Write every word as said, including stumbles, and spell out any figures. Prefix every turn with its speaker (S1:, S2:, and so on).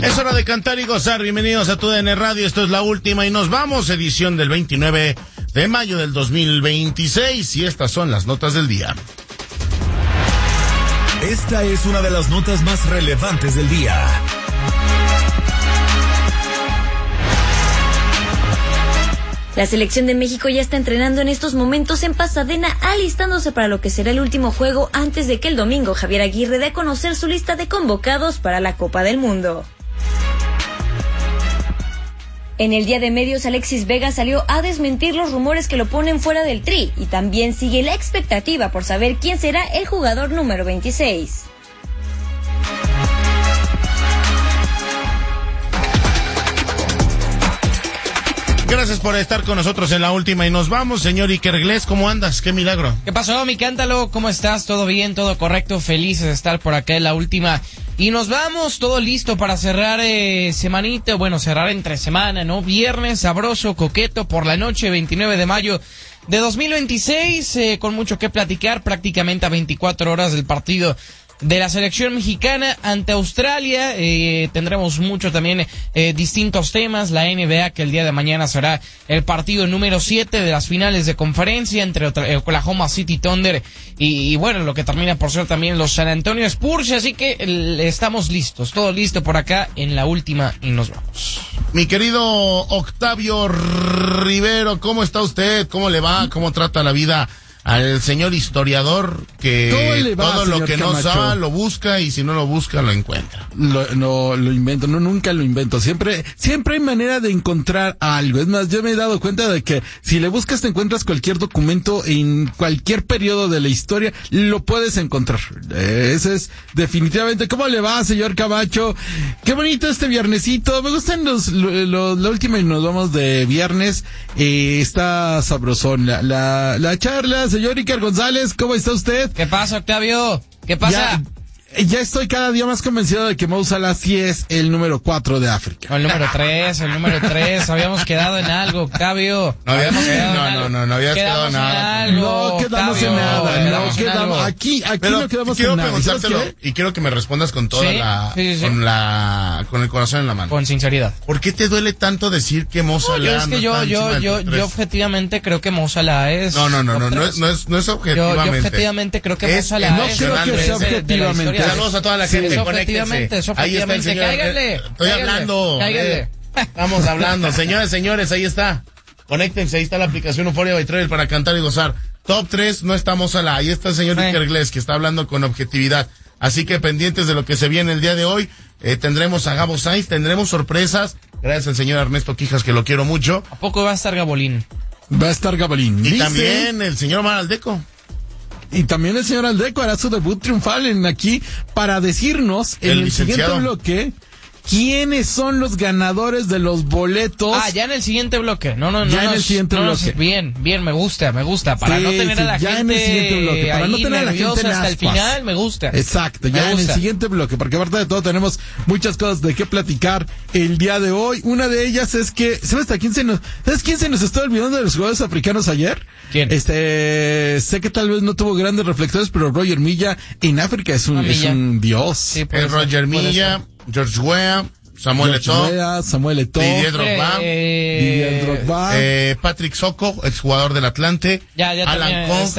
S1: Es hora de cantar y gozar. Bienvenidos a Tu D N Radio. Esto es la última y nos vamos. Edición del veintinueve de mayo del dos mil veintiséis. Y estas son las notas del día.
S2: Esta es una de las notas más relevantes del día.
S3: La selección de México ya está entrenando en estos momentos en Pasadena, alistándose para lo que será el último juego antes de que el domingo Javier Aguirre dé a conocer su lista de convocados para la Copa del Mundo. En el día de medios, Alexis Vega salió a desmentir los rumores que lo ponen fuera del Tri, y también sigue la expectativa por saber quién será el jugador número veintiséis.
S1: Gracias por estar con nosotros en la última y nos vamos, señor Iker Glés. ¿Cómo andas? ¡Qué milagro!
S4: ¿Qué pasó, mi cántalo? ¿Cómo estás? ¿Todo bien? ¿Todo correcto? Felices de estar por acá en la última. Y nos vamos, todo listo para cerrar eh, semanita, bueno, cerrar entre semana, ¿no? Viernes sabroso, coqueto, por la noche, veintinueve de mayo de dos mil veintiséis, eh, con mucho que platicar, prácticamente a veinticuatro horas del partido de la selección mexicana ante Australia. Eh, tendremos mucho también eh, distintos temas. La N B A, que el día de mañana será el partido número siete de las finales de conferencia entre Oklahoma City Thunder y, y bueno, lo que termina por ser también los San Antonio Spurs. Así que el, estamos listos, todo listo por acá en la última y nos vamos.
S1: Mi querido Octavio Rivero, ¿cómo está usted? ¿Cómo le va? ¿Cómo trata la vida al señor historiador que va, todo lo que Camacho no sabe lo busca y si no lo busca lo encuentra?
S5: Lo, no, lo invento, no, nunca lo invento. Siempre, siempre hay manera de encontrar algo. Es más, yo me he dado cuenta de que si le buscas te encuentras cualquier documento en cualquier periodo de la historia, lo puedes encontrar. Eh, ese es definitivamente. ¿Cómo le va, señor Camacho? Qué bonito este viernesito. Me gustan los, los, la última y nos vamos de viernes. Eh, está sabrosón la, la, la charla. Señor Iker González, ¿cómo está usted?
S4: ¿Qué pasa, Octavio? ¿Qué pasa?
S5: Ya, ya estoy cada día más convencido de que Mo Salah sí es el número cuatro de África.
S4: O el número tres, el número tres. Habíamos quedado en algo, Octavio.
S1: No habíamos quedado no, en algo. No, no, no habías quedado en nada.
S4: Algo,
S5: no quedamos
S4: Octavio,
S5: en nada. No
S4: quedamos
S5: quedamos.
S4: en
S5: Aquí, aquí
S1: Pero
S5: no quedamos
S1: quiero
S5: en nada.
S1: preguntártelo y quiero que me respondas con toda
S4: ¿Sí?
S1: la,
S4: Sí, sí, sí.
S1: con la, con el corazón en la mano.
S4: Con sinceridad.
S1: ¿Por qué te duele tanto decir que Mo Salah
S4: No, yo es que
S1: no
S4: yo,
S1: está
S4: yo,
S1: encima
S4: yo,
S1: del top
S4: yo
S1: tres?
S4: objetivamente creo que Mo Salah es.
S1: No, no, no, no, no es, no es, no es objetivamente.
S4: Yo, yo objetivamente creo que Mo
S1: Es
S4: Salah
S5: no
S4: es.
S5: creo que sea objetivamente.
S1: Saludos a toda la gente.
S4: Es objetivamente, es
S1: Ahí está el
S4: objetivamente.
S1: señor.
S4: Cáiganle.
S1: Estoy hablando.
S4: Cáiganle.
S1: Eh, Estamos hablando. Señores, señores, ahí está. Conéctense, ahí está la aplicación Euphoria by Trail para cantar y gozar. Top tres, no estamos a la. Ahí está el señor
S4: Sí.
S1: Iker Glés, que está hablando con objetividad. Así que pendientes de lo que se viene el día de hoy. Eh, tendremos a Gabo Sainz, tendremos sorpresas. Gracias al señor Ernesto Quijas, que lo quiero mucho.
S4: ¿A poco va a estar Gabolín?
S5: Va a estar Gabolín.
S1: Y
S5: Dice,
S1: también el señor Omar Aldeco.
S5: Y también el señor Aldeco hará su debut triunfal en aquí para decirnos en
S1: El
S5: el,
S1: licenciado.
S5: siguiente bloque quiénes son los ganadores de los boletos.
S4: Ah, ya en el siguiente bloque. No, no, no.
S5: Ya en
S4: nos-
S5: el siguiente
S4: no nos-
S5: bloque.
S4: Bien, bien, me gusta, me gusta. Para
S5: Sí,
S4: no tener
S5: sí,
S4: a la
S5: ya en
S4: gente
S5: el siguiente bloque, para no
S4: ahí
S5: tener a la gente
S4: nerviosa
S5: en
S4: hasta el
S5: ascuas.
S4: final, me gusta.
S5: Exacto, ya
S4: Me
S5: en el
S4: gusta.
S5: siguiente bloque, porque aparte de todo tenemos muchas cosas de qué platicar el día de hoy. Una de ellas es que, ¿sabes a quién se nos, ¿sabes quién se nos está olvidando de los jugadores africanos ayer?
S4: ¿Quién?
S5: Este, sé que tal vez no tuvo grandes reflectores, pero Roger Milla en África es un,
S4: Ah,
S5: es
S4: Milla.
S5: un dios.
S4: Sí, puede
S1: Eh,
S4: ser,
S1: Roger
S4: puede
S1: Milla, George Weah, Samuel
S5: George
S1: Eto'o,
S5: Weah, Samuel Eto'o,
S1: Didier
S4: ser.
S1: Drogba,
S4: Eh,
S5: Didier Drogba.
S1: eh, Patrick Soko, exjugador del Atlante,
S4: Ya, ya
S1: Alan
S4: también
S1: Kong,
S4: está